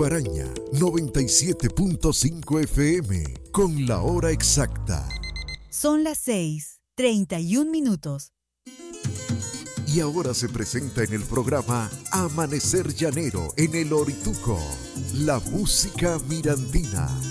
Guaraña 97.5 FM con la hora exacta. Son las 6:31. Y ahora se presenta en el programa Amanecer Llanero en el Orituco, la música mirandina.